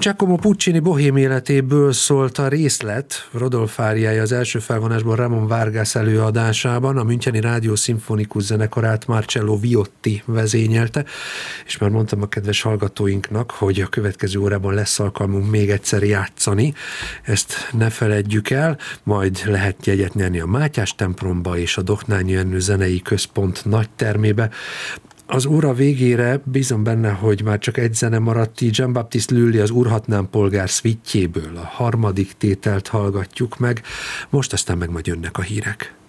Giacomo Puccini bohém életéből szólt a részlet, Rodolph áriája az első felvonásból Ramon Vargas előadásában, a Müncheni Rádió Szimfonikus Zenekarát Marcello Viotti vezényelte, és már mondtam a kedves hallgatóinknak, hogy a következő órában lesz alkalmunk még egyszer játszani, ezt ne feledjük el, majd lehet jegyet nyerni a Mátyás templomba és a Doknányi Ernő Zenei Központ nagy termébe. Az óra végére bízom benne, hogy már csak egy zene maradt, így Jean-Baptiste Lully az Urhatnám polgár szvitjéből a harmadik tételt hallgatjuk meg, most aztán meg majd jönnek a hírek.